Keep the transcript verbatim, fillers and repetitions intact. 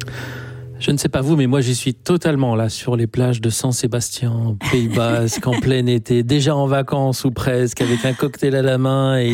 Je ne sais pas vous, mais moi j'y suis totalement là sur les plages de Saint-Sébastien, Pays Basque, en plein été, déjà en vacances ou presque, avec un cocktail à la main et